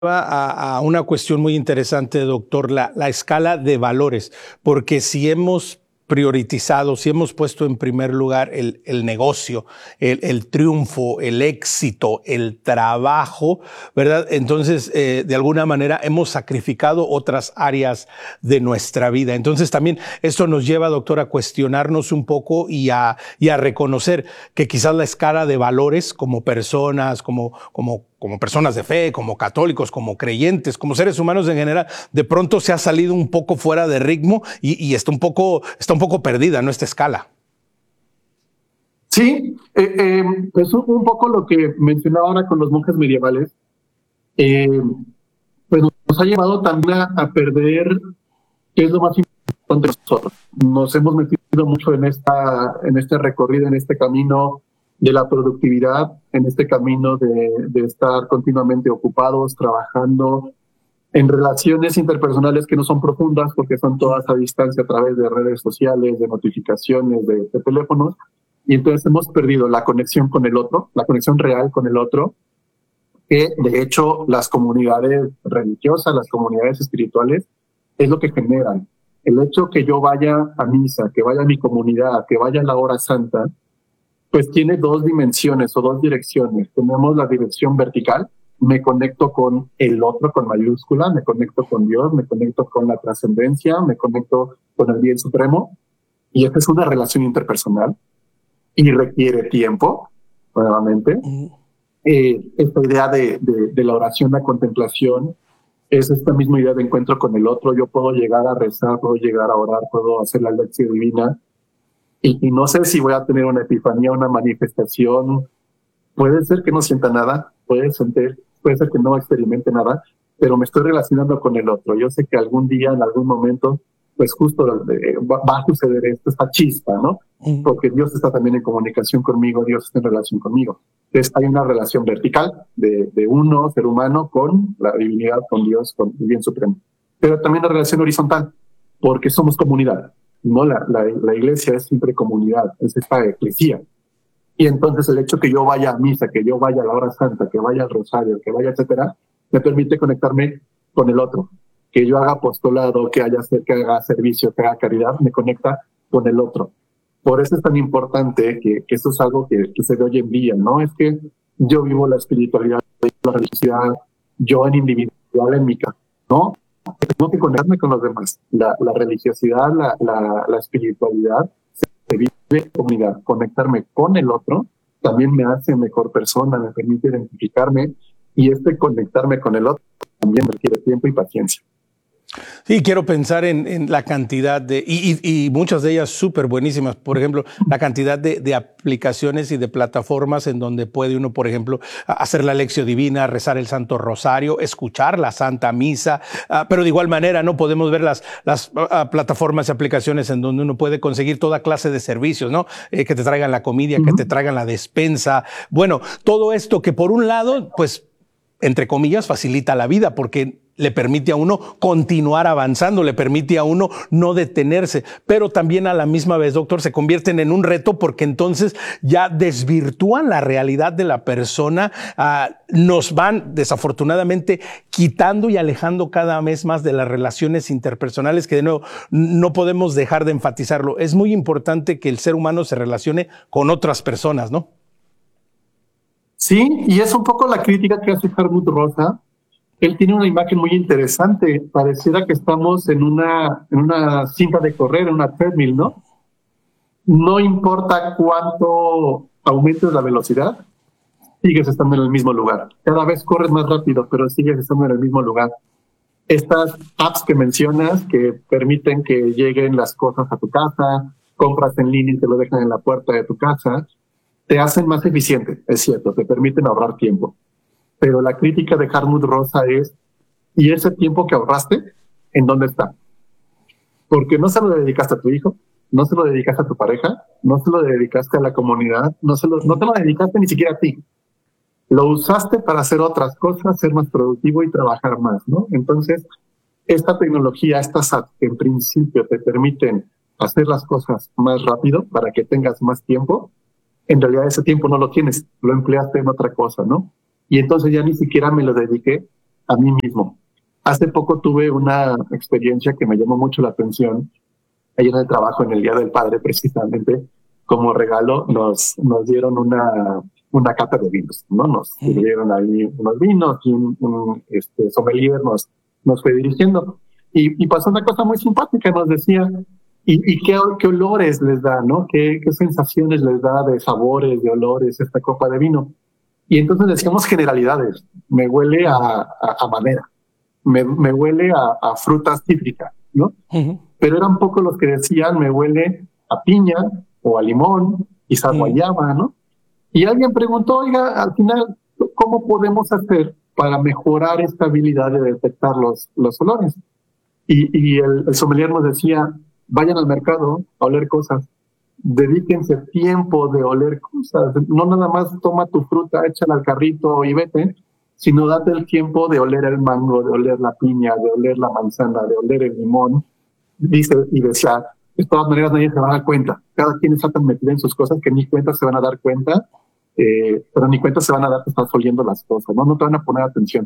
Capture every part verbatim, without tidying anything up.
A, a una cuestión muy interesante, doctor, la, la escala de valores, porque si hemos priorizado, si hemos puesto en primer lugar el, el negocio, el, el triunfo, el éxito, el trabajo, ¿verdad? Entonces, eh, de alguna manera hemos sacrificado otras áreas de nuestra vida. Entonces, también esto nos lleva, doctor, a cuestionarnos un poco y a, y a reconocer que quizás la escala de valores como personas, como, como como personas de fe, como católicos, como creyentes, como seres humanos en general, de pronto se ha salido un poco fuera de ritmo y, y está un poco, está un poco perdida, ¿no? Esta escala. Sí, eh, eh, pues un, un poco lo que mencionaba ahora con los monjes medievales, eh, pues nos ha llevado también a, a perder qué es lo más importante de nosotros. Nos hemos metido mucho en esta, en este recorrido, en este camino de la productividad, en este camino de, de estar continuamente ocupados, trabajando en relaciones interpersonales que no son profundas porque son todas a distancia a través de redes sociales, de notificaciones, de, de teléfonos, y entonces hemos perdido la conexión con el otro, la conexión real con el otro, que de hecho las comunidades religiosas, las comunidades espirituales, es lo que generan. El hecho que yo vaya a misa, que vaya a mi comunidad, que vaya a la hora santa, pues tiene dos dimensiones o dos direcciones. Tenemos la dirección vertical, me conecto con el otro con mayúscula, me conecto con Dios, me conecto con la trascendencia, me conecto con el bien supremo, y esta es una relación interpersonal y requiere tiempo, nuevamente. Eh, esta idea de, de, de la oración, la contemplación, es esta misma idea de encuentro con el otro. Yo puedo llegar a rezar, puedo llegar a orar, puedo hacer la lección divina, Y, y no sé si voy a tener una epifanía, una manifestación. Puede ser que no sienta nada, puede, sentir, puede ser que no experimente nada, pero me estoy relacionando con el otro. Yo sé que algún día, en algún momento, pues justo eh, va, va a suceder esto, esta chispa, ¿no? Porque Dios está también en comunicación conmigo, Dios está en relación conmigo. Entonces hay una relación vertical de, de uno, ser humano, con la divinidad, con Dios, con el bien supremo. Pero también una relación horizontal, porque somos comunidad. No, la, la, la iglesia es siempre comunidad, es esta eclesía. Y entonces el hecho que yo vaya a misa, que yo vaya a la hora santa, que vaya al rosario, que vaya, etcétera, me permite conectarme con el otro. Que yo haga apostolado, que, haya, que haga servicio, que haga caridad, me conecta con el otro. Por eso es tan importante que, que esto es algo que, que se ve hoy en día, ¿no? Es que yo vivo la espiritualidad, la religiosidad, yo en individual en mi casa, ¿no? Tengo que conectarme con los demás. La, la religiosidad, la, la, la espiritualidad se vive en comunidad. Conectarme con el otro también me hace mejor persona, me permite identificarme, y este conectarme con el otro también requiere tiempo y paciencia. Sí, quiero pensar en, en la cantidad de, y, y, y muchas de ellas súper buenísimas, por ejemplo, la cantidad de, de aplicaciones y de plataformas en donde puede uno, por ejemplo, hacer la lección divina, rezar el Santo Rosario, escuchar la Santa Misa, uh, pero de igual manera no podemos ver las, las uh, plataformas y aplicaciones en donde uno puede conseguir toda clase de servicios, ¿no? Eh, que te traigan la comida, uh-huh. que te traigan la despensa. Bueno, todo esto que por un lado, pues, entre comillas, facilita la vida porque le permite a uno continuar avanzando, le permite a uno no detenerse, pero también a la misma vez, doctor, se convierten en un reto porque entonces ya desvirtúan la realidad de la persona, uh, nos van desafortunadamente quitando y alejando cada vez más de las relaciones interpersonales, que de nuevo no podemos dejar de enfatizarlo. Es muy importante que el ser humano se relacione con otras personas, ¿no? Sí, y es un poco la crítica que hace Hartmut Rosa. Él tiene una imagen muy interesante. Pareciera que estamos en una, en una cinta de correr, en una treadmill, ¿no? No importa cuánto aumentes la velocidad, sigues estando en el mismo lugar. Cada vez corres más rápido, pero sigues estando en el mismo lugar. Estas apps que mencionas, que permiten que lleguen las cosas a tu casa, compras en línea y te lo dejan en la puerta de tu casa, te hacen más eficiente, es cierto, te permiten ahorrar tiempo. Pero la crítica de Hartmut Rosa es, ¿y ese tiempo que ahorraste, en dónde está? Porque no se lo dedicaste a tu hijo, no se lo dedicaste a tu pareja, no se lo dedicaste a la comunidad, no, se lo, no te lo dedicaste ni siquiera a ti. Lo usaste para hacer otras cosas, ser más productivo y trabajar más, ¿no? Entonces, esta tecnología, estas apps que en principio te permiten hacer las cosas más rápido para que tengas más tiempo, en realidad ese tiempo no lo tienes, lo empleaste en otra cosa, ¿no? Y entonces ya ni siquiera me lo dediqué a mí mismo. Hace poco tuve una experiencia que me llamó mucho la atención. Ayer en el trabajo, en el Día del Padre, precisamente, como regalo, nos, nos dieron una, una cata de vinos, ¿no? Nos dieron ahí unos vinos y un, un este, sommelier nos, nos fue dirigiendo. Y, y pasó una cosa muy simpática, nos decía, ¿y, y qué, qué olores les da, no? ¿Qué, ¿Qué sensaciones les da de sabores, de olores esta copa de vino? Y entonces decíamos generalidades. Me huele a, a, a madera. Me, me huele a, a frutas cítricas, ¿no? Uh-huh. Pero eran pocos los que decían, me huele a piña o a limón, quizás uh-huh. guayaba, ¿no? Y alguien preguntó, oiga, al final, ¿cómo podemos hacer para mejorar esta habilidad de detectar los, los olores? Y, y el, el sommelier nos decía, vayan al mercado a oler cosas, dedíquense tiempo de oler cosas, no nada más toma tu fruta, échala al carrito y vete, sino date el tiempo de oler el mango, de oler la piña, de oler la manzana, de oler el limón. Dice y decía, de todas maneras nadie se va a dar cuenta. Cada quien está tan metido en sus cosas que ni cuenta se van a dar cuenta, eh, pero ni cuenta se van a dar que estás oliendo las cosas, ¿no? No te van a poner atención.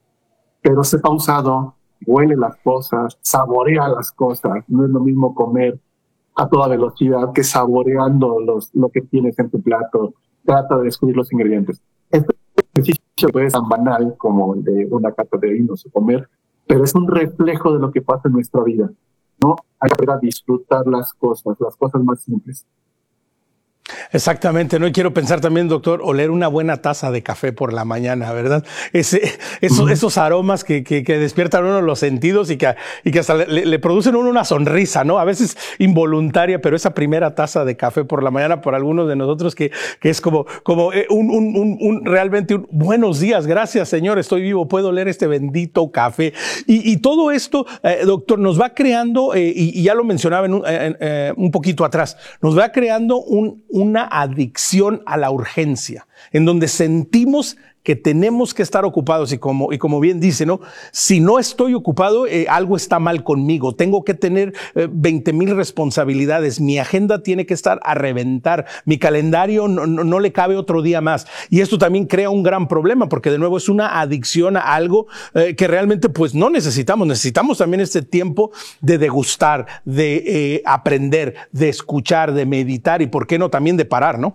Pero sé pausado, huele las cosas, saborea las cosas. No es lo mismo comer a toda velocidad que saboreando los, lo que tienes en tu plato. Trata de descubrir los ingredientes. Este ejercicio puede ser tan banal como el de una cata de vinos o comer, pero es un reflejo de lo que pasa en nuestra vida, ¿no? Hay que disfrutar las cosas, las cosas más simples. Exactamente, ¿no? Y quiero pensar también, doctor, oler una buena taza de café por la mañana, ¿verdad? Ese, esos, mm. esos aromas que, que, que despiertan uno los sentidos y que, y que hasta le, le producen a uno una sonrisa, ¿no? A veces involuntaria, pero esa primera taza de café por la mañana, por algunos de nosotros, que, que es como, como un, un, un, un realmente un buenos días, gracias, Señor, estoy vivo, puedo oler este bendito café. Y, y todo esto, eh, doctor, nos va creando, eh, y, y ya lo mencionaba en un, eh, eh, un poquito atrás, nos va creando un, un una adicción a la urgencia, en donde sentimos que tenemos que estar ocupados y como, y como bien dice, ¿no? Si no estoy ocupado, eh, algo está mal conmigo. Tengo que tener eh, veinte mil responsabilidades. Mi agenda tiene que estar a reventar. Mi calendario no, no, no le cabe otro día más. Y esto también crea un gran problema porque de nuevo es una adicción a algo eh, que realmente pues no necesitamos. Necesitamos también este tiempo de degustar, de eh, aprender, de escuchar, de meditar y por qué no también de parar, ¿no?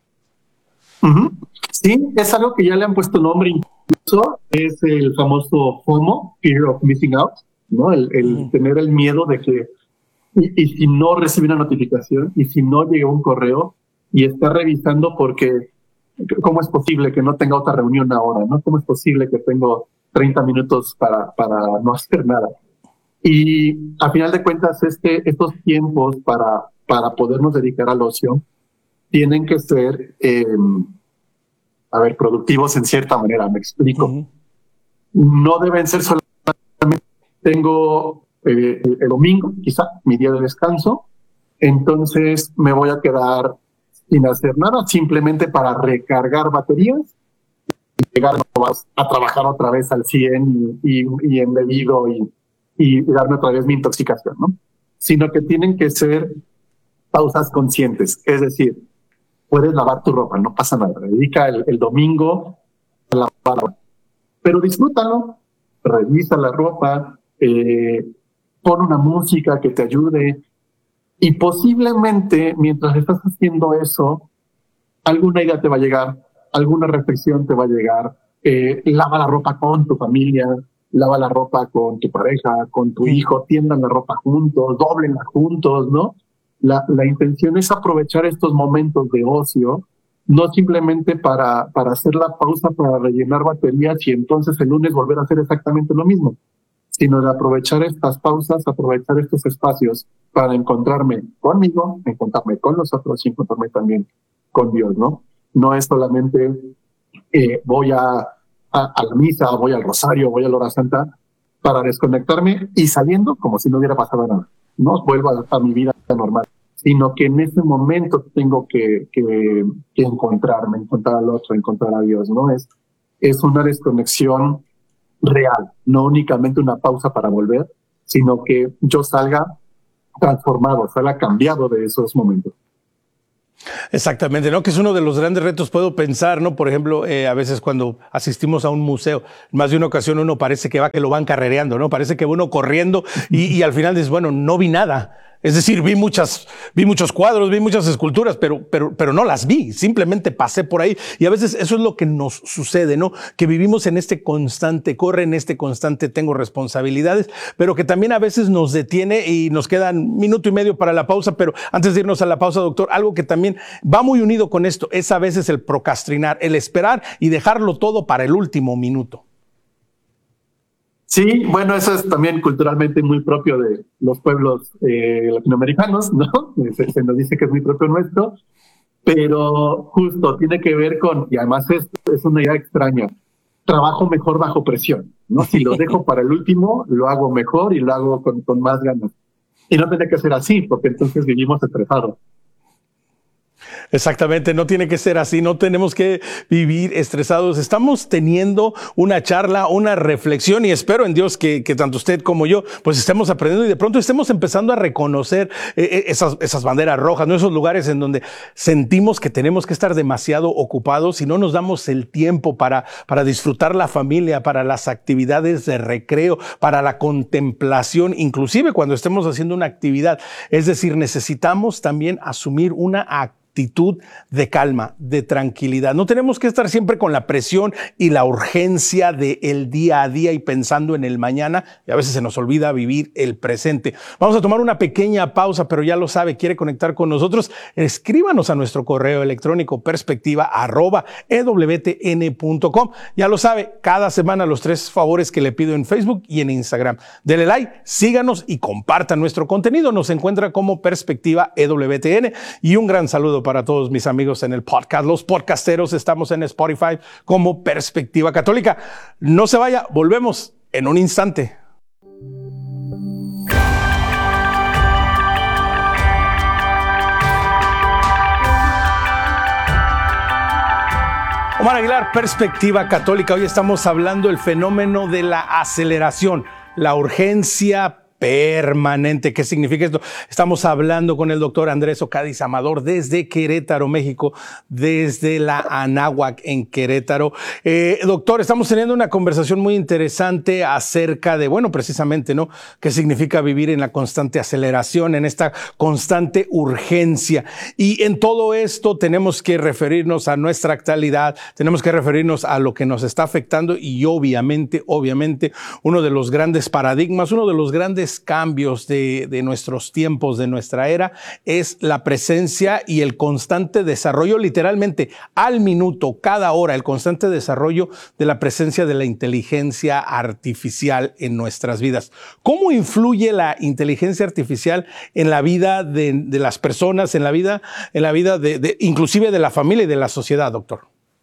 Uh-huh. Sí, es algo que ya le han puesto nombre incluso, es el famoso FOMO, Fear of Missing Out, ¿no? El, el uh-huh. tener el miedo de que, y, y si no recibe una notificación, y si no llega un correo, y está revisando porque, ¿cómo es posible que no tenga otra reunión ahora, ¿no? ¿Cómo es posible que tengo treinta minutos para, para no hacer nada? Y a final de cuentas, este, estos tiempos para, para podernos dedicar al ocio, tienen que ser, eh, a ver, productivos en cierta manera, me explico. Uh-huh. No deben ser solamente, tengo eh, el, el domingo, quizá, mi día de descanso, entonces me voy a quedar sin hacer nada, simplemente para recargar baterías y llegar a trabajar otra vez al cien y, y, y embebido y, y darme otra vez mi intoxicación, ¿no? Sino que tienen que ser pausas conscientes, es decir, puedes lavar tu ropa, no pasa nada. Dedica el, el domingo a lavar la ropa. Pero disfrútalo, revisa la ropa, eh, pon una música que te ayude y posiblemente mientras estás haciendo eso, alguna idea te va a llegar, alguna reflexión te va a llegar. Eh, lava la ropa con tu familia, lava la ropa con tu pareja, con tu hijo, tiendan la ropa juntos, doblenla juntos, ¿no? La, la intención es aprovechar estos momentos de ocio, no simplemente para, para hacer la pausa, para rellenar baterías y entonces el lunes volver a hacer exactamente lo mismo, sino de aprovechar estas pausas, aprovechar estos espacios para encontrarme conmigo, encontrarme con los otros y encontrarme también con Dios, ¿no? No es solamente eh, voy a, a, a la misa, voy al rosario, voy a la hora santa para desconectarme y saliendo como si no hubiera pasado nada. No vuelvo a, a mi vida normal, sino que en ese momento tengo que, que, que encontrarme, encontrar al otro, encontrar a Dios, ¿no? Es, es una desconexión real, no únicamente una pausa para volver, sino que yo salga transformado, salga cambiado de esos momentos. Exactamente, ¿no? Que es uno de los grandes retos, puedo pensar, ¿no? Por ejemplo, eh, a veces cuando asistimos a un museo, más de una ocasión uno parece que va, que lo van carrereando, ¿no? Parece que uno corriendo y, y al final dices, bueno, no vi nada. Es decir, vi muchas, vi muchos cuadros, vi muchas esculturas, pero, pero, pero no las vi. Simplemente pasé por ahí. Y a veces eso es lo que nos sucede, ¿no? Que vivimos en este constante corre, en este constante tengo responsabilidades, pero que también a veces nos detiene y nos quedan minuto y medio para la pausa. Pero antes de irnos a la pausa, doctor, algo que también va muy unido con esto es a veces el procrastinar, el esperar y dejarlo todo para el último minuto. Sí, bueno, eso es también culturalmente muy propio de los pueblos eh, latinoamericanos, ¿no? Se, se nos dice que es muy propio nuestro, pero justo tiene que ver con, y además es, es una idea extraña, trabajo mejor bajo presión, ¿no? Si lo dejo para el último, lo hago mejor y lo hago con, con más ganas. Y no tiene que ser así, porque entonces vivimos estresados. Exactamente, no tiene que ser así, no tenemos que vivir estresados. Estamos teniendo una charla, una reflexión y espero en Dios que, que tanto usted como yo pues estemos aprendiendo y de pronto estemos empezando a reconocer eh, esas, esas banderas rojas, ¿no? Esos lugares en donde sentimos que tenemos que estar demasiado ocupados y no nos damos el tiempo para, para disfrutar la familia, para las actividades de recreo, para la contemplación, inclusive cuando estemos haciendo una actividad. Es decir, necesitamos también asumir una actividad actitud de calma, de tranquilidad. No tenemos que estar siempre con la presión y la urgencia del día a día y pensando en el mañana, y a veces se nos olvida vivir el presente. Vamos a tomar una pequeña pausa, pero ya lo sabe, quiere conectar con nosotros, escríbanos a nuestro correo electrónico perspectiva arroba ewtn punto com. Ya lo sabe, cada semana los tres favores que le pido en Facebook y en Instagram. Dele like, síganos y compartan nuestro contenido. Nos encuentra como Perspectiva E W T N y un gran saludo para todos mis amigos en el podcast. Los podcasteros estamos en Spotify como Perspectiva Católica. No se vaya, volvemos en un instante. Omar Aguilar, Perspectiva Católica. Hoy estamos hablando del fenómeno de la aceleración, la urgencia permanente. ¿Qué significa esto? Estamos hablando con el doctor Andrés Ocadiz Amador desde Querétaro, México, desde la Anáhuac en Querétaro. Eh, doctor, estamos teniendo una conversación muy interesante acerca de, bueno, precisamente, ¿no? ¿Qué significa vivir en la constante aceleración, en esta constante urgencia? Y en todo esto tenemos que referirnos a nuestra actualidad, tenemos que referirnos a lo que nos está afectando y obviamente, obviamente, uno de los grandes paradigmas, uno de los grandes cambios de, de nuestros tiempos, de nuestra era, es la presencia y el constante desarrollo, literalmente al minuto, cada hora, el constante desarrollo de la presencia de la inteligencia artificial en nuestras vidas. ¿Cómo influye la inteligencia artificial en la vida de, de las personas, en la vida, en la vida de, de, inclusive de la familia y de la sociedad, doctor?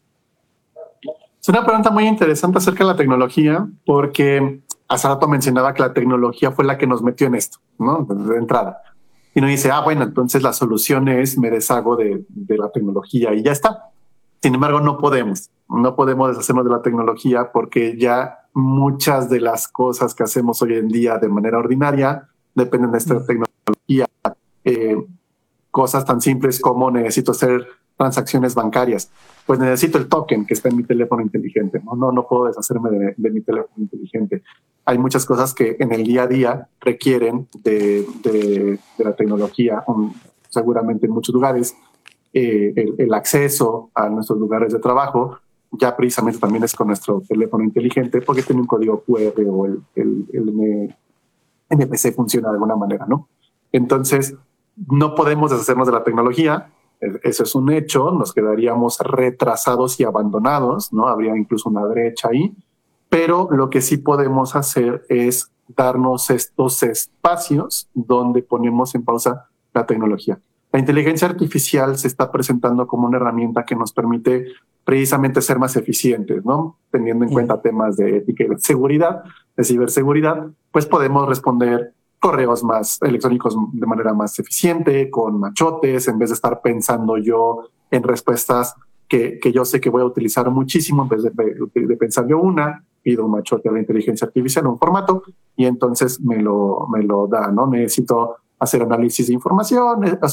Es una pregunta muy interesante acerca de la tecnología, porque hace rato mencionaba que la tecnología fue la que nos metió en esto, ¿no? De entrada. Y uno dice, ah, bueno, entonces la solución es me deshago de, de la tecnología y ya está. Sin embargo, no podemos. No podemos deshacernos de la tecnología porque ya muchas de las cosas que hacemos hoy en día de manera ordinaria dependen de esta tecnología. Eh, cosas tan simples como necesito hacer transacciones bancarias. Pues necesito el token que está en mi teléfono inteligente. No, no, no puedo deshacerme de, de mi teléfono inteligente. Hay muchas cosas que en el día a día requieren de, de, de la tecnología. Um, seguramente en muchos lugares eh, el, el acceso a nuestros lugares de trabajo ya precisamente también es con nuestro teléfono inteligente porque tiene un código cu erre o el, el, el ene pe ce funciona de alguna manera, ¿no? Entonces, no podemos deshacernos de la tecnología. Eso es un hecho, nos quedaríamos retrasados y abandonados, ¿no? Habría incluso una brecha ahí, pero lo que sí podemos hacer es darnos estos espacios donde ponemos en pausa la tecnología. La inteligencia artificial se está presentando como una herramienta que nos permite precisamente ser más eficientes, ¿no? Teniendo en cuenta temas de ética y de seguridad, de ciberseguridad, pues podemos responder correos más electrónicos de manera más eficiente, con machotes, en vez de estar pensando yo en respuestas que, que yo sé que voy a utilizar muchísimo, en vez de, de, de pensar yo una, pido un machote a la inteligencia artificial en un formato y entonces me lo, me lo da, ¿no? Necesito hacer análisis de información, o sea,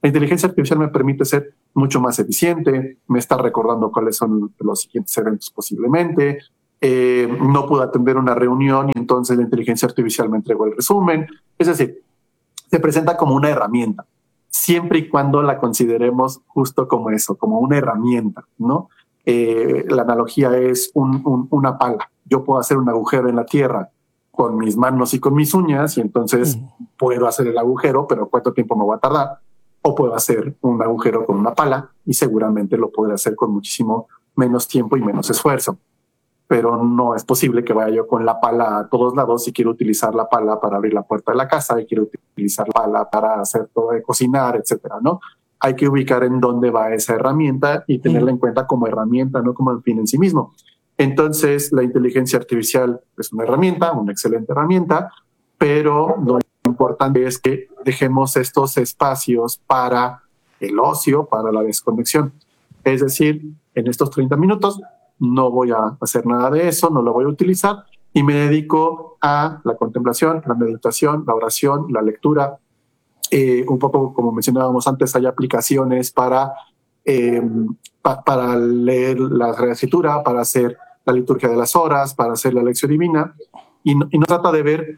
La inteligencia artificial me permite ser mucho más eficiente, me está recordando cuáles son los siguientes eventos posiblemente, eh, no pude atender una reunión y entonces la inteligencia artificial me entregó el resumen. Es decir, se presenta como una herramienta, siempre y cuando la consideremos justo como eso, como una herramienta, ¿no? Eh, la analogía es un, un, una pala. Yo puedo hacer un agujero en la tierra con mis manos y con mis uñas y entonces uh-huh. puedo hacer el agujero, pero ¿cuánto tiempo me va a tardar? O puedo hacer un agujero con una pala y seguramente lo podré hacer con muchísimo menos tiempo y menos esfuerzo. Pero no es posible que vaya yo con la pala a todos lados y quiero utilizar la pala para abrir la puerta de la casa y quiero utilizar la pala para hacer todo de cocinar, etcétera, ¿no? Hay que ubicar en dónde va esa herramienta y tenerla en cuenta como herramienta, no como el fin en sí mismo. Entonces, la inteligencia artificial es una herramienta, una excelente herramienta, pero lo importante es que dejemos estos espacios para el ocio, para la desconexión. Es decir, en estos treinta minutos no voy a hacer nada de eso, no lo voy a utilizar y me dedico a la contemplación, la meditación, la oración, la lectura. Eh, un poco como mencionábamos antes, hay aplicaciones para, eh, pa, para leer la Escritura, para hacer la liturgia de las horas, para hacer la lección divina, y no, y no trata de ver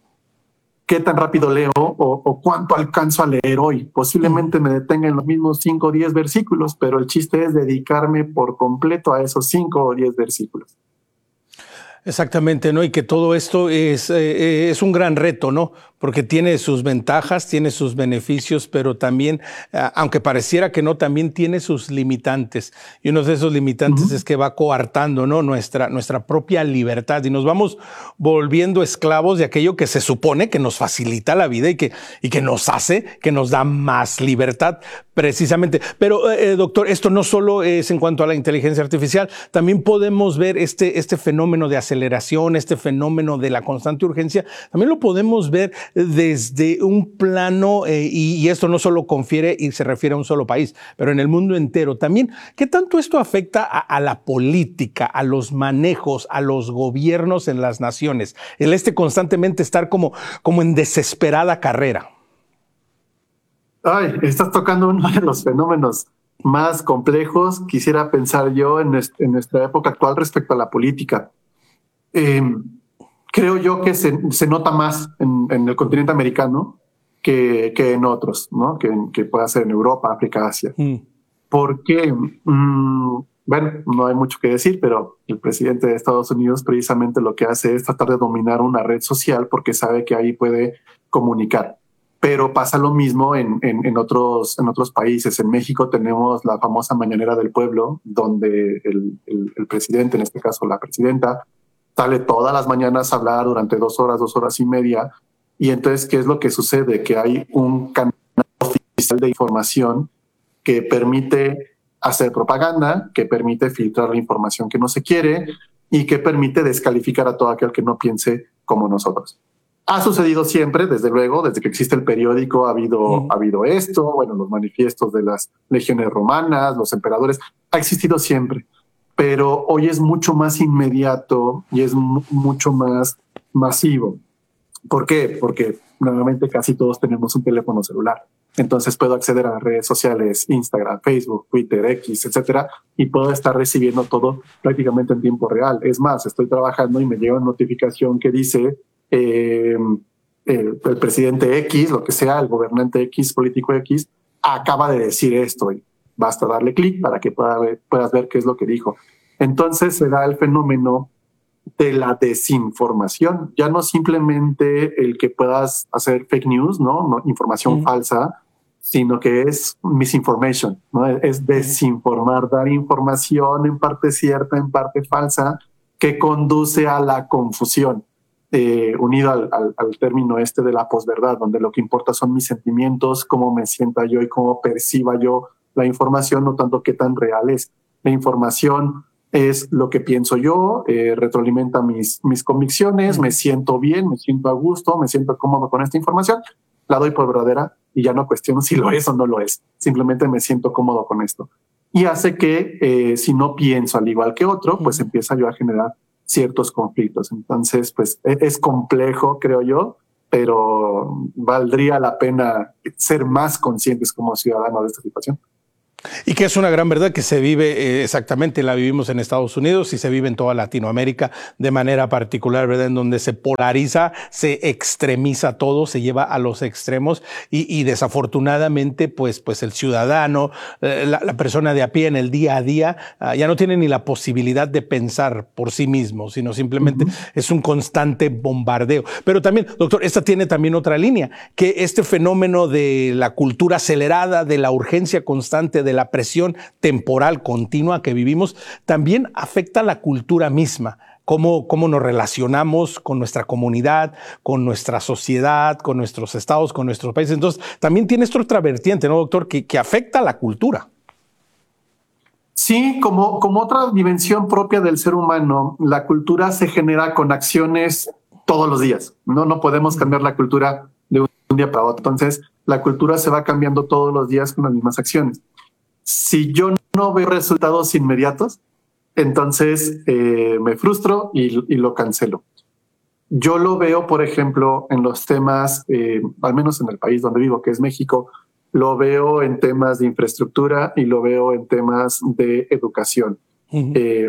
qué tan rápido leo o, o cuánto alcanzo a leer hoy. Posiblemente me detenga en los mismos cinco o diez versículos, pero el chiste es dedicarme por completo a esos cinco o diez versículos. Exactamente, ¿no? Y que todo esto es, eh, es un gran reto, ¿no? Porque tiene sus ventajas, tiene sus beneficios, pero también, eh, aunque pareciera que no, también tiene sus limitantes. Y uno de esos limitantes uh-huh. es que va coartando, ¿no? Nuestra, nuestra propia libertad y nos vamos volviendo esclavos de aquello que se supone que nos facilita la vida y que, y que nos hace, que nos da más libertad, precisamente. Pero, eh, doctor, esto no solo es en cuanto a la inteligencia artificial, también podemos ver este, este fenómeno de aceleración, este fenómeno de la constante urgencia, también lo podemos ver desde un plano, eh, y, y esto no solo confiere y se refiere a un solo país, pero en el mundo entero también. ¿Qué tanto esto afecta a, a la política, a los manejos, a los gobiernos en las naciones? El este constantemente estar como, como en desesperada carrera. Ay, estás tocando uno de los fenómenos más complejos, quisiera pensar yo, en, est- en nuestra época actual respecto a la política. Eh, creo yo que se, se nota más en, en el continente americano que, que en otros, ¿no? Que, que pueda ser en Europa, África, Asia. Mm. Porque, mmm, bueno, no hay mucho que decir, pero el presidente de Estados Unidos precisamente lo que hace es tratar de dominar una red social porque sabe que ahí puede comunicar. Pero pasa lo mismo en, en, en, otros, en otros países. En México tenemos la famosa Mañanera del Pueblo, donde el, el, el presidente, en este caso la presidenta, sale todas las mañanas a hablar durante dos horas, dos horas y media. Y entonces, ¿qué es lo que sucede? Que hay un canal oficial de información que permite hacer propaganda, que permite filtrar la información que no se quiere y que permite descalificar a todo aquel que no piense como nosotros. Ha sucedido siempre, desde luego, desde que existe el periódico ha habido, mm. ha habido esto, bueno, los manifiestos de las legiones romanas, los emperadores, ha existido siempre. Pero hoy es mucho más inmediato y es m- mucho más masivo. ¿Por qué? Porque nuevamente casi todos tenemos un teléfono celular. Entonces puedo acceder a las redes sociales, Instagram, Facebook, Twitter, X, etcétera, y puedo estar recibiendo todo prácticamente en tiempo real. Es más, estoy trabajando y me llega una notificación que dice eh, el, el presidente X, lo que sea, el gobernante X, político X, acaba de decir esto y basta darle clic para que pueda ver, puedas ver qué es lo que dijo. Entonces se da el fenómeno de la desinformación, ya no simplemente el que puedas hacer fake news, no, no información mm. falsa, sino que es misinformation, ¿no? Es desinformar, dar información en parte cierta, en parte falsa, que conduce a la confusión, eh, unido al, al, al término este de la posverdad, donde lo que importa son mis sentimientos, cómo me sienta yo y cómo perciba yo la información, no tanto qué tan real es. La información es lo que pienso yo, eh, retroalimenta mis, mis convicciones, me siento bien, me siento a gusto, me siento cómodo con esta información, la doy por verdadera y ya no cuestiono si lo es o no lo es. Simplemente me siento cómodo con esto. Y hace que eh, si no pienso al igual que otro, pues empieza yo a generar ciertos conflictos. Entonces, pues es complejo, creo yo, pero valdría la pena ser más conscientes como ciudadanos de esta situación. Y que es una gran verdad que se vive eh, exactamente, la vivimos en Estados Unidos y se vive en toda Latinoamérica de manera particular, ¿verdad? En donde se polariza, se extremiza todo, se lleva a los extremos y, y desafortunadamente pues, pues el ciudadano, eh, la, la persona de a pie en el día a día uh, ya no tiene ni la posibilidad de pensar por sí mismo, sino simplemente uh-huh. es un constante bombardeo. Pero también, doctor, esta tiene también otra línea, que este fenómeno de la cultura acelerada, de la urgencia constante, de la presión temporal continua que vivimos, también afecta a la cultura misma. Cómo, cómo nos relacionamos con nuestra comunidad, con nuestra sociedad, con nuestros estados, con nuestros países. Entonces, también tiene esta otra vertiente, ¿no, doctor? Que, que afecta a la cultura. Sí, como, como otra dimensión propia del ser humano, la cultura se genera con acciones todos los días. No, no podemos cambiar la cultura de un día para otro. Entonces, la cultura se va cambiando todos los días con las mismas acciones. Si yo no veo resultados inmediatos, entonces eh, me frustro y, y lo cancelo. Yo lo veo, por ejemplo, en los temas, eh, al menos en el país donde vivo, que es México, lo veo en temas de infraestructura y lo veo en temas de educación. Uh-huh. eh,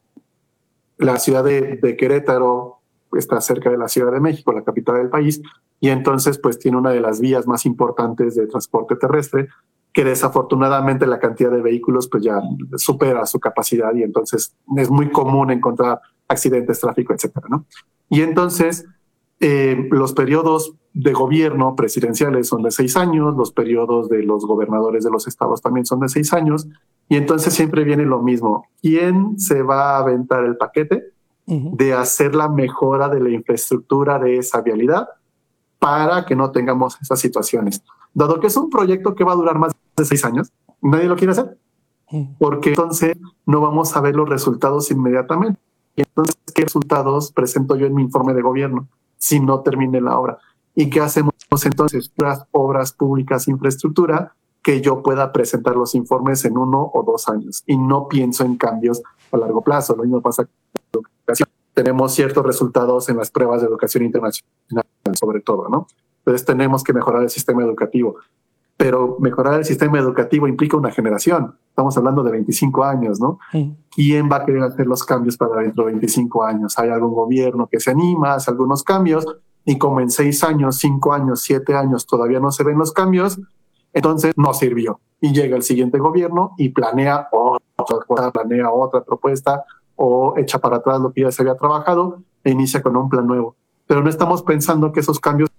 la ciudad de, de Querétaro está cerca de la Ciudad de México, la capital del país, y entonces pues tiene una de las vías más importantes de transporte terrestre, que desafortunadamente la cantidad de vehículos pues ya supera su capacidad y entonces es muy común encontrar accidentes, tráfico, etcétera, ¿no? Y entonces eh, los periodos de gobierno presidenciales son de seis años, los periodos de los gobernadores de los estados también son de seis años, y entonces siempre viene lo mismo. ¿Quién se va a aventar el paquete uh-huh. de hacer la mejora de la infraestructura de esa vialidad para que no tengamos esas situaciones? Dado que es un proyecto que va a durar más de seis años, nadie lo quiere hacer, porque entonces no vamos a ver los resultados inmediatamente. Y entonces, ¿qué resultados presento yo en mi informe de gobierno si no termine la obra? ¿Y qué hacemos entonces? Las obras públicas, infraestructura, que yo pueda presentar los informes en uno o dos años y no pienso en cambios a largo plazo. Lo mismo pasa con la educación. Tenemos ciertos resultados en las pruebas de educación internacional, sobre todo, ¿no? Entonces tenemos que mejorar el sistema educativo. Pero mejorar el sistema educativo implica una generación. Estamos hablando de veinticinco años, ¿no? Sí. ¿Quién va a querer hacer los cambios para dentro de veinticinco años? Hay algún gobierno que se anima, hace algunos cambios, y como en seis años, cinco años, siete años todavía no se ven los cambios, entonces no sirvió. Y llega el siguiente gobierno y planea otra cosa, planea otra propuesta o echa para atrás lo que ya se había trabajado e inicia con un plan nuevo. Pero no estamos pensando que esos cambios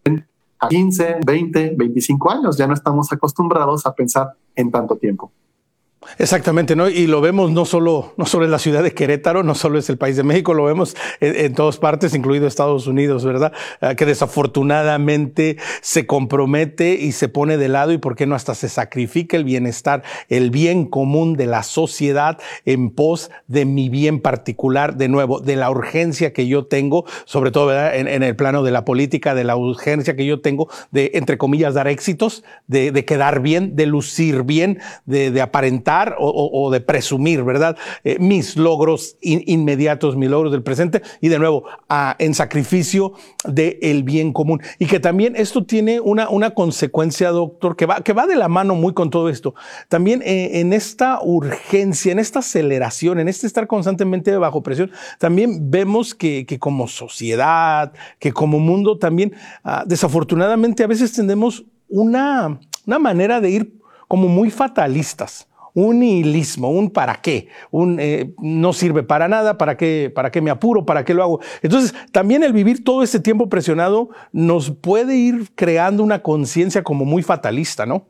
a quince, veinte, veinticinco años. Ya no estamos acostumbrados a pensar en tanto tiempo. Exactamente, ¿no? Y lo vemos no solo, no solo en la ciudad de Querétaro, no solo es el país de México, lo vemos en, en todas partes, incluido Estados Unidos, ¿verdad? Uh, que desafortunadamente se compromete y se pone de lado y por qué no hasta se sacrifica el bienestar, el bien común de la sociedad en pos de mi bien particular, de nuevo, de la urgencia que yo tengo, sobre todo, ¿verdad? En, en el plano de la política, de la urgencia que yo tengo de, entre comillas, dar éxitos, de, de quedar bien, de lucir bien, de, de aparentar O, o, o de presumir, ¿verdad? Eh, mis logros in, inmediatos, mis logros del presente y de nuevo uh, en sacrificio del bien común. Y que también esto tiene una, una consecuencia, doctor, que va, que va de la mano muy con todo esto. También eh, en esta urgencia, en esta aceleración, en este estar constantemente bajo presión, también vemos que, que como sociedad, que como mundo también, uh, desafortunadamente a veces tenemos una, una manera de ir como muy fatalistas. Un nihilismo, un para qué, un eh, no sirve para nada, para qué, para qué me apuro, para qué lo hago. Entonces, también el vivir todo este tiempo presionado nos puede ir creando una conciencia como muy fatalista, ¿no?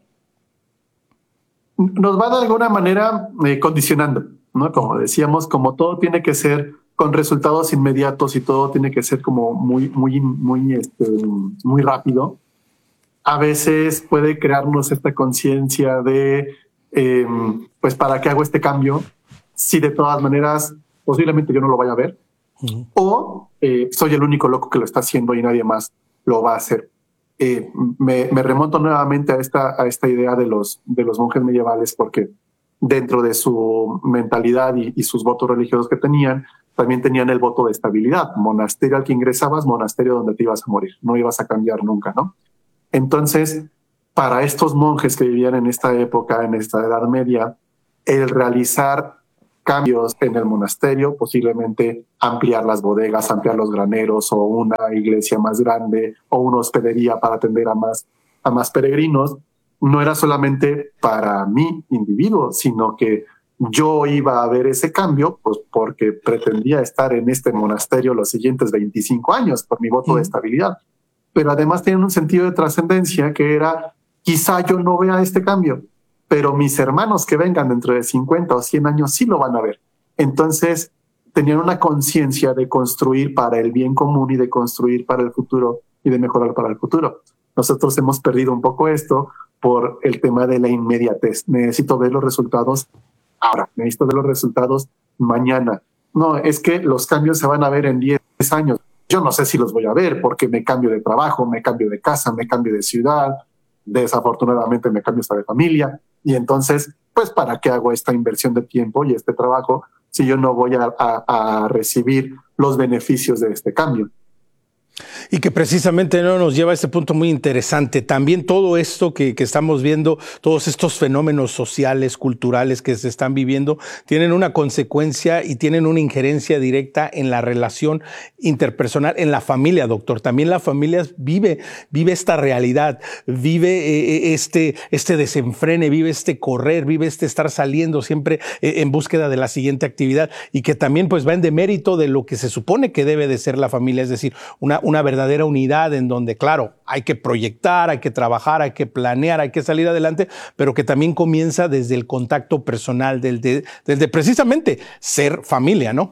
Nos va de alguna manera eh, condicionando, ¿no? Como decíamos, como todo tiene que ser con resultados inmediatos y todo tiene que ser como muy, muy, muy, este, muy rápido. A veces puede crearnos esta conciencia de Eh, pues para qué hago este cambio si de todas maneras posiblemente yo no lo vaya a ver uh-huh. o eh, soy el único loco que lo está haciendo y nadie más lo va a hacer. Eh, me, me remonto nuevamente a esta, a esta idea de los, de los monjes medievales porque dentro de su mentalidad y, y sus votos religiosos que tenían también tenían el voto de estabilidad. Monasterio al que ingresabas, monasterio donde te ibas a morir, no ibas a cambiar nunca, ¿no? Entonces, para estos monjes que vivían en esta época, en esta Edad Media, el realizar cambios en el monasterio, posiblemente ampliar las bodegas, ampliar los graneros o una iglesia más grande o una hospedería para atender a más, a más peregrinos, no era solamente para mí, individuo, sino que yo iba a ver ese cambio pues porque pretendía estar en este monasterio los siguientes veinticinco años por mi voto mm. de estabilidad. Pero además tienen un sentido de trascendencia que era, quizá yo no vea este cambio, pero mis hermanos que vengan dentro de cincuenta o cien años sí lo van a ver. Entonces tenían una conciencia de construir para el bien común y de construir para el futuro y de mejorar para el futuro. Nosotros hemos perdido un poco esto por el tema de la inmediatez. Necesito ver los resultados ahora, necesito ver los resultados mañana. No, es que los cambios se van a ver en diez años. Yo no sé si los voy a ver porque me cambio de trabajo, me cambio de casa, me cambio de ciudad, desafortunadamente me cambio hasta de familia. Y entonces, pues, ¿para qué hago esta inversión de tiempo y este trabajo si yo no voy a, a, a recibir los beneficios de este cambio? Y que precisamente no nos lleva a este punto muy interesante. También todo esto que, que estamos viendo, todos estos fenómenos sociales, culturales que se están viviendo, tienen una consecuencia y tienen una injerencia directa en la relación interpersonal, en la familia, doctor. También la familia vive, vive esta realidad, vive eh, este, este desenfrene, vive este correr, vive este estar saliendo siempre eh, en búsqueda de la siguiente actividad y que también pues va en demérito de lo que se supone que debe de ser la familia, es decir, una una verdadera unidad en donde, claro, hay que proyectar, hay que trabajar, hay que planear, hay que salir adelante, pero que también comienza desde el contacto personal, desde, desde precisamente ser familia, ¿no?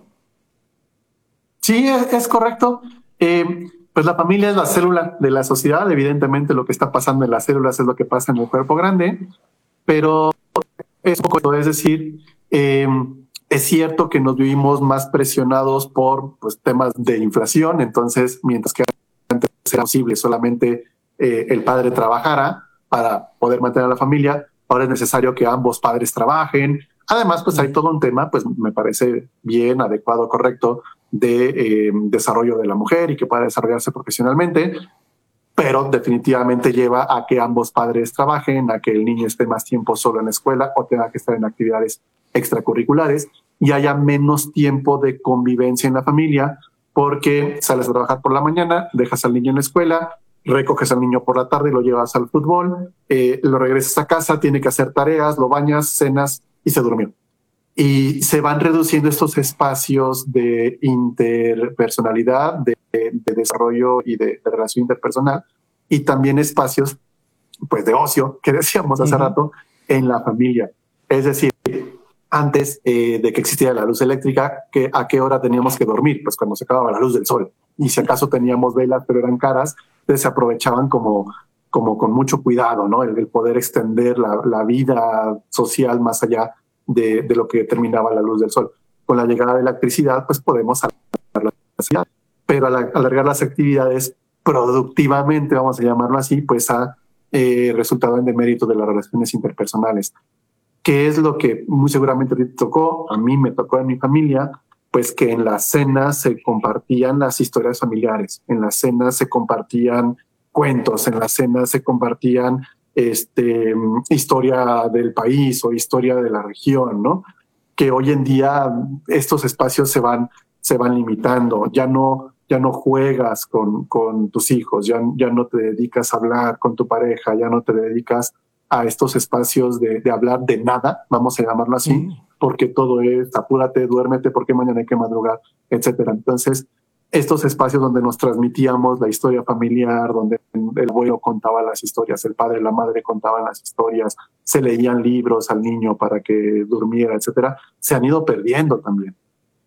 Sí, es, es correcto. Eh, pues la familia es la célula de la sociedad. Evidentemente lo que está pasando en las células es lo que pasa en el cuerpo grande, pero es poco, es decir, eh, es cierto que nos vivimos más presionados por pues, temas de inflación, entonces mientras que antes era posible solamente eh, el padre trabajara para poder mantener a la familia, ahora es necesario que ambos padres trabajen. Además, pues hay todo un tema, pues me parece bien, adecuado, correcto, de eh, desarrollo de la mujer y que pueda desarrollarse profesionalmente, pero definitivamente lleva a que ambos padres trabajen, a que el niño esté más tiempo solo en la escuela o tenga que estar en actividades extracurriculares y haya menos tiempo de convivencia en la familia porque sales a trabajar por la mañana, dejas al niño en la escuela, recoges al niño por la tarde y lo llevas al fútbol, eh, lo regresas a casa, tiene que hacer tareas, lo bañas, cenas y se durmió. Y se van reduciendo estos espacios de interpersonalidad, de, de desarrollo y de, de relación interpersonal y también espacios pues de ocio que decíamos hace uh-huh. rato en la familia. Es decir, antes eh, de que existiera la luz eléctrica, que ¿a qué hora teníamos que dormir? Pues cuando se acababa la luz del sol. Y si acaso teníamos velas, pero eran caras, entonces se aprovechaban como, como con mucho cuidado, ¿no? El, el poder extender la, la vida social más allá de, de lo que determinaba la luz del sol. Con la llegada de la electricidad, pues podemos alargar la ciudad. Pero al alargar las actividades productivamente, vamos a llamarlo así, pues ha eh, resultado en demérito de las relaciones interpersonales. ¿Qué es lo que muy seguramente te tocó? A mí me tocó en mi familia, pues que en las cenas se compartían las historias familiares, en las cenas se compartían cuentos, en las cenas se compartían este, historia del país o historia de la región, ¿no? Que hoy en día estos espacios se van, se van limitando, ya no, ya no juegas con, con tus hijos, ya, ya no te dedicas a hablar con tu pareja, ya no te dedicas a estos espacios de, de hablar de nada, vamos a llamarlo así, mm. porque todo es apúrate, duérmete, porque mañana hay que madrugar, etcétera. Entonces, estos espacios donde nos transmitíamos la historia familiar, donde el abuelo contaba las historias, el padre y la madre contaban las historias, se leían libros al niño para que durmiera, etcétera, se han ido perdiendo también.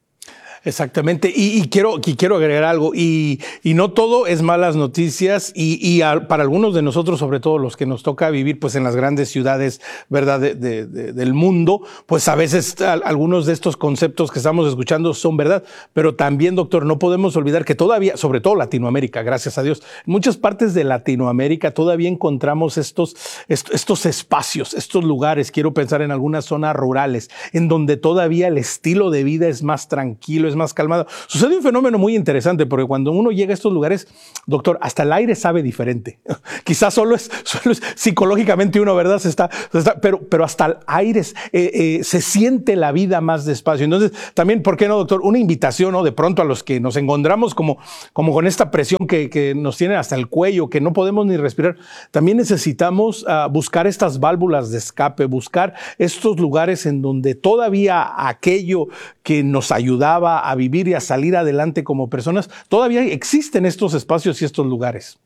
Exactamente, y, y, quiero, y quiero agregar algo, y, y no todo es malas noticias, y, y a, para algunos de nosotros, sobre todo los que nos toca vivir pues en las grandes ciudades, ¿verdad?, de, de, de, del mundo, pues a veces a, algunos de estos conceptos que estamos escuchando son verdad, pero también, doctor, no podemos olvidar que todavía, sobre todo Latinoamérica, gracias a Dios, en muchas partes de Latinoamérica todavía encontramos estos, estos, estos espacios, estos lugares, quiero pensar en algunas zonas rurales, en donde todavía el estilo de vida es más tranquilo, es más calmado. Sucede un fenómeno muy interesante, porque cuando uno llega a estos lugares, doctor, hasta el aire sabe diferente. Quizás solo es, solo es psicológicamente uno, ¿verdad? Se está, se está, pero, pero hasta el aire eh, eh, se siente la vida más despacio. Entonces, también, ¿por qué no, doctor? Una invitación, ¿no? De pronto a los que nos encontramos como, como con esta presión que, que nos tiene hasta el cuello, que no podemos ni respirar. También necesitamos uh, buscar estas válvulas de escape, buscar estos lugares en donde todavía aquello que nos ayudaba a vivir y a salir adelante como personas, todavía existen estos espacios y estos lugares.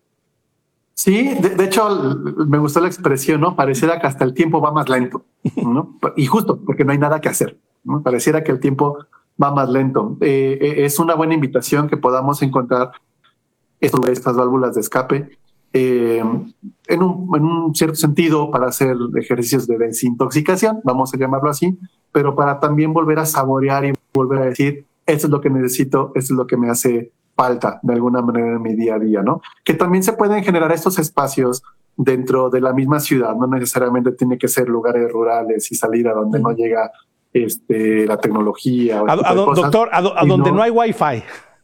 Sí, de, de hecho, me gustó la expresión, ¿no? Pareciera que hasta el tiempo va más lento, ¿no? Y justo porque no hay nada que hacer, ¿no? Pareciera que el tiempo va más lento. Eh, es una buena invitación que podamos encontrar estos, estas válvulas de escape eh, en, un, en un cierto sentido para hacer ejercicios de desintoxicación, vamos a llamarlo así, pero para también volver a saborear y volver a decir, esto es lo que necesito, esto es lo que me hace falta de alguna manera en mi día a día, ¿no? Que también se pueden generar estos espacios dentro de la misma ciudad, no necesariamente tiene que ser lugares rurales y salir a donde no llega este, la tecnología. O a, a, cosas, doctor, a, do, a donde no, no hay wifi.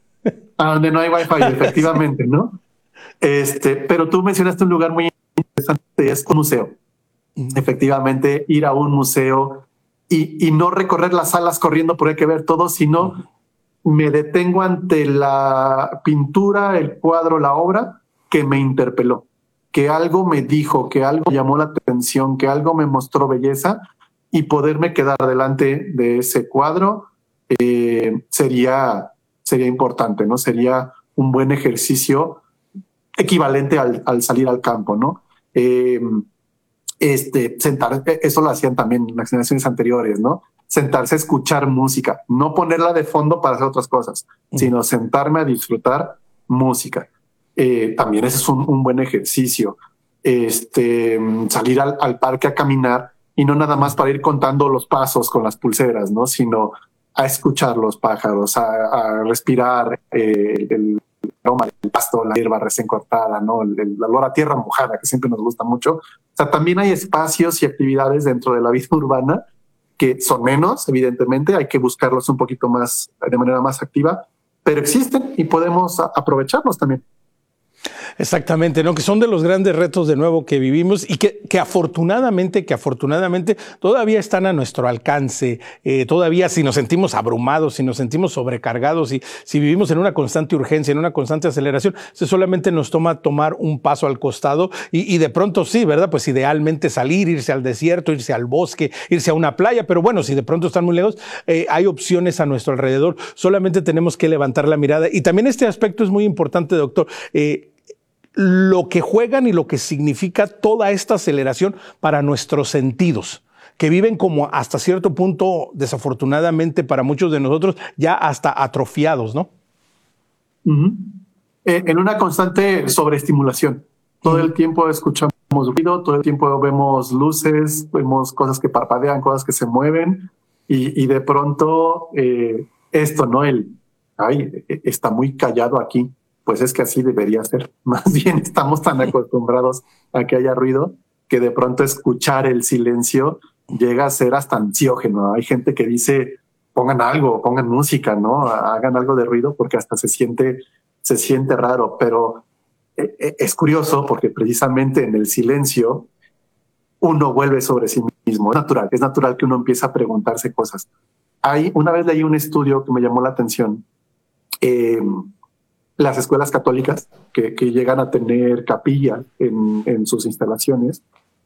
A donde no hay wifi, efectivamente, ¿no? Este, pero tú mencionaste un lugar muy interesante, es un museo. Uh-huh. Efectivamente, ir a un museo y, y no recorrer las salas corriendo porque hay que ver todo, sino uh-huh. me detengo ante la pintura, el cuadro, la obra que me interpeló, que algo me dijo, que algo llamó la atención, que algo me mostró belleza y poderme quedar delante de ese cuadro eh, sería, sería importante, ¿no? Sería un buen ejercicio equivalente al, al salir al campo, ¿no? Eh, este, sentar, eso lo hacían también las generaciones anteriores, ¿no? Sentarse a escuchar música, no ponerla de fondo para hacer otras cosas, uh-huh. sino sentarme a disfrutar música. Eh, también ese es un, un buen ejercicio. Este, salir al, al parque a caminar y no nada más para ir contando los pasos con las pulseras, ¿no? Sino a escuchar los pájaros, a, a respirar eh, el aroma del pasto, la hierba recién cortada, ¿no? El, el olor a tierra mojada, que siempre nos gusta mucho. O sea, también hay espacios y actividades dentro de la vida urbana que son menos, evidentemente, hay que buscarlos un poquito más, de manera más activa, pero existen y podemos a, aprovecharlos también. Exactamente, ¿no? Que son de los grandes retos de nuevo que vivimos y que, que afortunadamente, que afortunadamente todavía están a nuestro alcance. Eh, todavía si nos sentimos abrumados, si nos sentimos sobrecargados, y si vivimos en una constante urgencia, en una constante aceleración, se solamente nos toma tomar un paso al costado y, y de pronto sí, ¿verdad? Pues idealmente salir, irse al desierto, irse al bosque, irse a una playa, pero bueno, si de pronto están muy lejos, eh, hay opciones a nuestro alrededor. Solamente tenemos que levantar la mirada. Y también este aspecto es muy importante, doctor. Eh, lo que juegan y lo que significa toda esta aceleración para nuestros sentidos, que viven como hasta cierto punto, desafortunadamente para muchos de nosotros, ya hasta atrofiados, ¿no? Uh-huh. Eh, en una constante sobreestimulación. Todo uh-huh. el tiempo escuchamos ruido, todo el tiempo vemos luces, vemos cosas que parpadean, cosas que se mueven, y, y de pronto eh, esto, ¿no? El, ay, está muy callado aquí. Pues es que así debería ser. Más bien estamos tan acostumbrados a que haya ruido que de pronto escuchar el silencio llega a ser hasta ansiógeno. Hay gente que dice, pongan algo, pongan música, ¿no? Hagan algo de ruido porque hasta se siente, se siente raro. Pero es curioso porque precisamente en el silencio uno vuelve sobre sí mismo. Es natural, es natural que uno empiece a preguntarse cosas. Hay, una vez leí un estudio que me llamó la atención. Eh, Las escuelas católicas que, que llegan a tener capilla en, en sus instalaciones.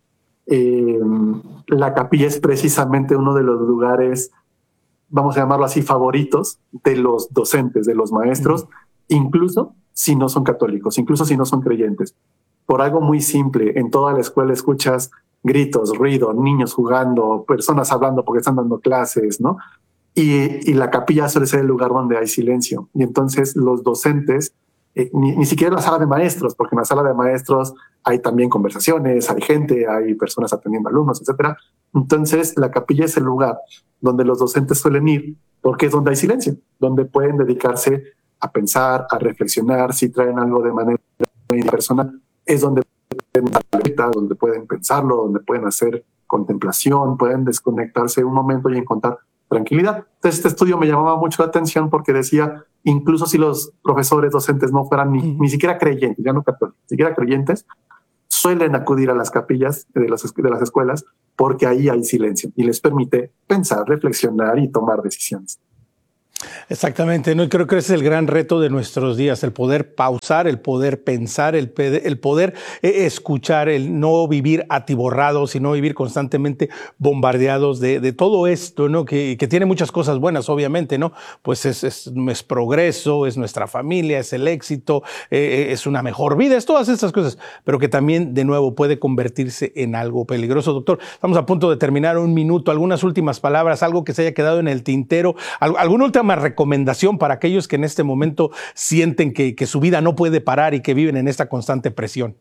Eh, la capilla es precisamente uno de los lugares, vamos a llamarlo así, favoritos de los docentes, de los maestros, uh-huh. incluso si no son católicos, incluso si no son creyentes. Por algo muy simple, en toda la escuela escuchas gritos, ruido, niños jugando, personas hablando porque están dando clases, ¿no? Y, y la capilla suele ser el lugar donde hay silencio. Y entonces los docentes, eh, ni, ni siquiera la sala de maestros, porque en la sala de maestros hay también conversaciones, hay gente, hay personas atendiendo alumnos, etcétera. Entonces la capilla es el lugar donde los docentes suelen ir, porque es donde hay silencio, donde pueden dedicarse a pensar, a reflexionar, si traen algo de manera personal, es donde pueden dar vuelta, donde pueden pensarlo, donde pueden hacer contemplación, pueden desconectarse un momento y encontrar tranquilidad. Entonces este estudio me llamaba mucho la atención porque decía, incluso si los profesores docentes no fueran ni, ni siquiera creyentes, ya no católicos, ni siquiera creyentes, suelen acudir a las capillas de las, de las escuelas porque ahí hay silencio y les permite pensar, reflexionar y tomar decisiones. Exactamente, ¿no? Y creo que ese es el gran reto de nuestros días, el poder pausar, el poder pensar, el, el poder escuchar, el no vivir atiborrados y no vivir constantemente bombardeados de, de todo esto, ¿no? Que, que tiene muchas cosas buenas, obviamente, ¿no? Pues es, es, es progreso, es nuestra familia, es el éxito, eh, es una mejor vida, es todas estas cosas, pero que también, de nuevo, puede convertirse en algo peligroso. Doctor, estamos a punto de terminar, un minuto, algunas últimas palabras, algo que se haya quedado en el tintero, alguna última recomendación para aquellos que en este momento sienten que, que su vida no puede parar y que viven en esta constante presión.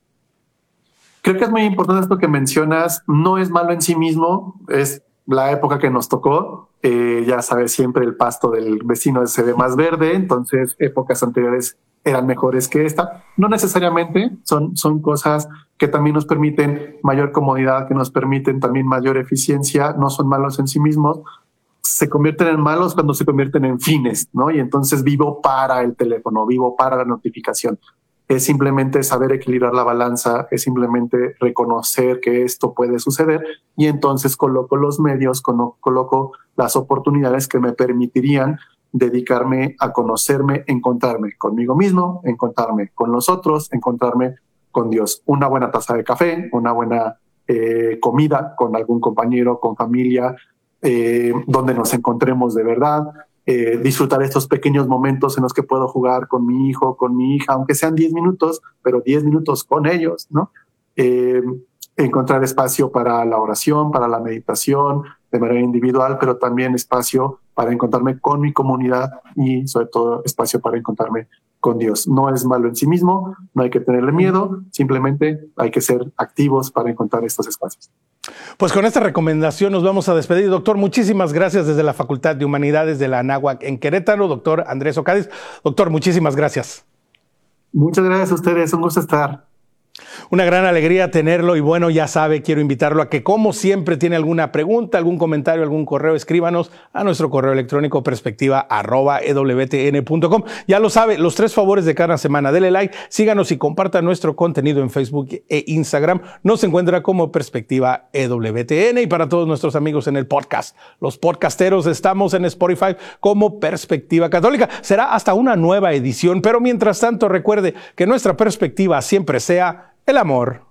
Creo que es muy importante esto que mencionas. No es malo en sí mismo, es la época que nos tocó. Eh, ya sabes, siempre el pasto del vecino se ve más verde, entonces épocas anteriores eran mejores que esta. No necesariamente, son, son cosas que también nos permiten mayor comodidad, que nos permiten también mayor eficiencia, no son malos en sí mismos. Se convierten en malos cuando se convierten en fines, ¿no? Y entonces vivo para el teléfono, vivo para la notificación. Es simplemente saber equilibrar la balanza, es simplemente reconocer que esto puede suceder y entonces coloco los medios, coloco las oportunidades que me permitirían dedicarme a conocerme, encontrarme conmigo mismo, encontrarme con los otros, encontrarme con Dios. Una buena taza de café, una buena eh, comida con algún compañero, con familia, Eh, donde nos encontremos de verdad, eh, disfrutar estos pequeños momentos en los que puedo jugar con mi hijo, con mi hija, aunque sean diez minutos, pero diez minutos con ellos, ¿no? Eh, encontrar espacio para la oración, para la meditación, de manera individual, pero también espacio para encontrarme con mi comunidad y sobre todo espacio para encontrarme con Dios. No es malo en sí mismo, no hay que tenerle miedo, simplemente hay que ser activos para encontrar estos espacios. Pues con esta recomendación nos vamos a despedir. Doctor, muchísimas gracias desde la Facultad de Humanidades de la Anáhuac en Querétaro, doctor Andrés Ocádiz. Doctor, muchísimas gracias. Muchas gracias a ustedes, un gusto estar. Una gran alegría tenerlo y bueno, ya sabe, quiero invitarlo a que como siempre tiene alguna pregunta, algún comentario, algún correo, escríbanos a nuestro correo electrónico perspectiva arroba e w t n punto com. Ya lo sabe, los tres favores de cada semana, dele like, síganos y comparta nuestro contenido en Facebook e Instagram. Nos encuentra como Perspectiva E W T N y para todos nuestros amigos en el podcast, los podcasteros, estamos en Spotify como Perspectiva Católica. Será hasta una nueva edición, pero mientras tanto recuerde que nuestra perspectiva siempre sea el amor